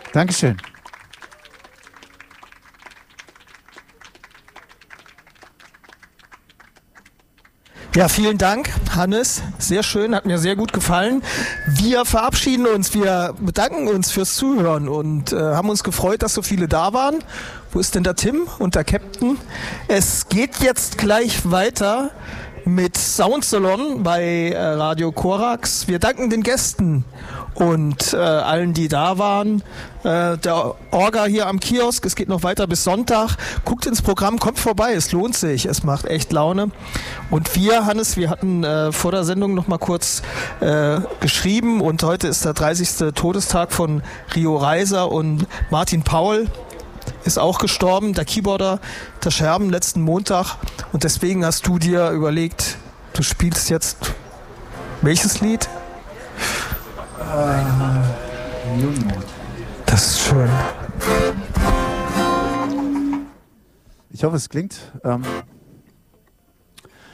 Dankeschön. Ja, vielen Dank, Hannes. Sehr schön, hat mir sehr gut gefallen. Wir verabschieden uns, wir bedanken uns fürs Zuhören und haben uns gefreut, dass so viele da waren. Wo ist denn der Tim und der Captain? Es geht jetzt gleich weiter mit Sound Salon bei Radio Korax. Wir danken den Gästen und allen, die da waren. Der Orga hier am Kiosk, es geht noch weiter bis Sonntag. Guckt ins Programm, kommt vorbei, es lohnt sich, es macht echt Laune. Und wir, Hannes, wir hatten vor der Sendung noch mal kurz geschrieben und heute ist der 30. Todestag von Rio Reiser und Martin Paul ist auch gestorben, der Keyboarder der Scherben letzten Montag. Und deswegen hast du dir überlegt, du spielst jetzt welches Lied? Das ist schön. Ich hoffe, es klingt.